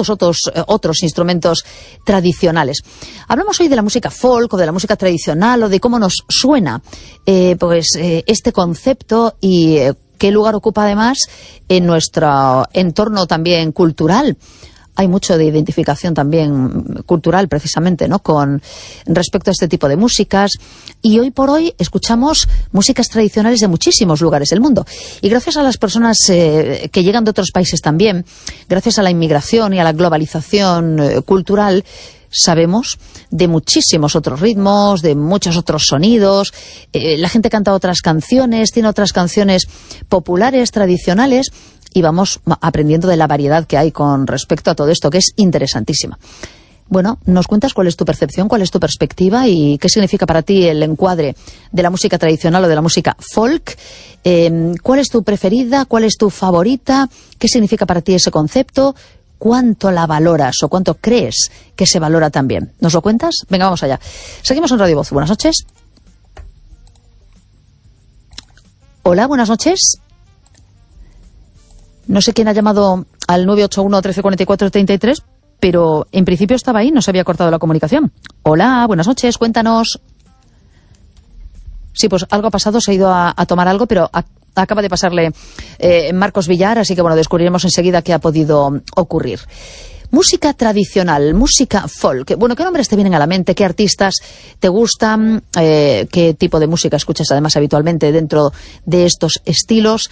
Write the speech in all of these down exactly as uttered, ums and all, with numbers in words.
tantos otros, eh, otros instrumentos tradicionales. Hablamos hoy de la música folk o de la música tradicional o de cómo nos suena eh, pues eh, este concepto y eh, qué lugar ocupa además en nuestro entorno también cultural. Hay mucho de identificación también cultural, precisamente, ¿no?, con respecto a este tipo de músicas. Y hoy por hoy escuchamos músicas tradicionales de muchísimos lugares del mundo. Y gracias a las personas eh, que llegan de otros países también, gracias a la inmigración y a la globalización eh, cultural, sabemos de muchísimos otros ritmos, de muchos otros sonidos. Eh, la gente canta otras canciones, tiene otras canciones populares, tradicionales, y vamos aprendiendo de la variedad que hay con respecto a todo esto, que es interesantísima. Bueno, ¿nos cuentas cuál es tu percepción, cuál es tu perspectiva y qué significa para ti el encuadre de la música tradicional o de la música folk? Eh, ¿Cuál es tu preferida? ¿Cuál es tu favorita? ¿Qué significa para ti ese concepto? ¿Cuánto la valoras o cuánto crees que se valora también? ¿Nos lo cuentas? Venga, vamos allá. Seguimos en Radio Voz. Buenas noches. Hola, buenas noches. No sé quién ha llamado al nueve ocho uno, trece cuarenta y cuatro, treinta y tres, pero en principio estaba ahí, no se había cortado la comunicación. Hola, buenas noches, cuéntanos. Sí, pues algo ha pasado, se ha ido a, a tomar algo, pero a, acaba de pasarle eh, Marcos Villar, así que bueno, descubriremos enseguida qué ha podido ocurrir. Música tradicional, música folk. Bueno, ¿qué nombres te vienen a la mente? ¿Qué artistas te gustan? Eh, ¿Qué tipo de música escuchas además habitualmente dentro de estos estilos?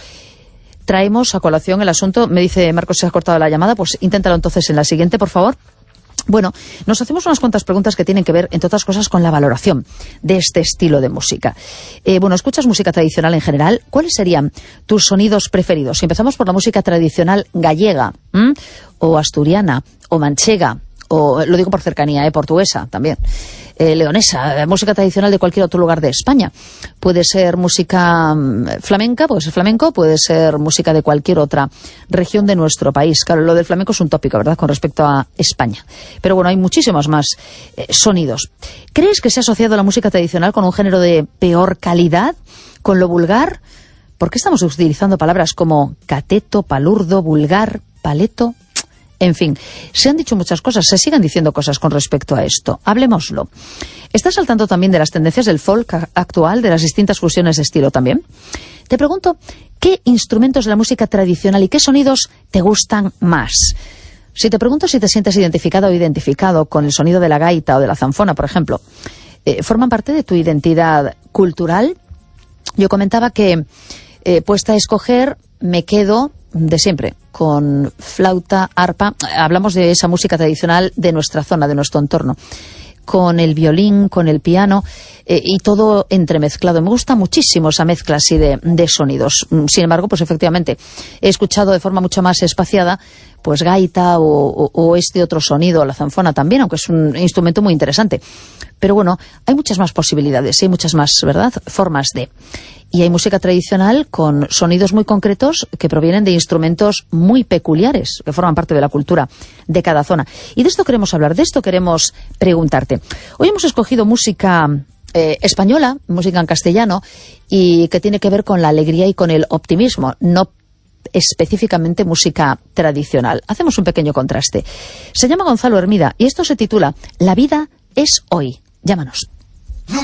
Traemos a colación el asunto. Me dice Marcos, se ha cortado la llamada, pues inténtalo entonces en la siguiente, por favor. Bueno, nos hacemos unas cuantas preguntas que tienen que ver, entre otras cosas, con la valoración de este estilo de música. Eh, bueno, ¿escuchas música tradicional en general? ¿Cuáles serían tus sonidos preferidos? Si empezamos por la música tradicional gallega, ¿m? o asturiana, o manchega, o, lo digo por cercanía, eh, portuguesa también, eh, leonesa, música tradicional de cualquier otro lugar de España. Puede ser música flamenca, puede ser flamenco, puede ser música de cualquier otra región de nuestro país. Claro, lo del flamenco es un tópico, ¿verdad?, con respecto a España. Pero bueno, hay muchísimos más eh, sonidos. ¿Crees que se ha asociado la música tradicional con un género de peor calidad, con lo vulgar? ¿Por qué estamos utilizando palabras como cateto, palurdo, vulgar, paleto? En fin, se han dicho muchas cosas, se siguen diciendo cosas con respecto a esto. Hablemoslo. ¿Estás al tanto también de las tendencias del folk actual, de las distintas fusiones de estilo también? Te pregunto, ¿qué instrumentos de la música tradicional y qué sonidos te gustan más? Si te pregunto si te sientes identificado o identificado con el sonido de la gaita o de la zanfona, por ejemplo, eh, ¿forman parte de tu identidad cultural? Yo comentaba que, eh, puesta a escoger, me quedo de siempre con flauta, arpa. Hablamos de esa música tradicional de nuestra zona, de nuestro entorno, con el violín, con el piano, eh, y todo entremezclado. Me gusta muchísimo esa mezcla así de, de sonidos. Sin embargo, pues efectivamente he escuchado de forma mucho más espaciada pues gaita o, o, o este otro sonido, la zanfona también, aunque es un instrumento muy interesante. Pero bueno, hay muchas más posibilidades, hay muchas más, ¿verdad?, formas de... Y hay música tradicional con sonidos muy concretos que provienen de instrumentos muy peculiares, que forman parte de la cultura de cada zona. Y de esto queremos hablar, de esto queremos preguntarte. Hoy hemos escogido música eh, española, música en castellano, y que tiene que ver con la alegría y con el optimismo, no específicamente música tradicional. Hacemos un pequeño contraste. Se llama Gonzalo Hermida y esto se titula La vida es hoy. Llámanos.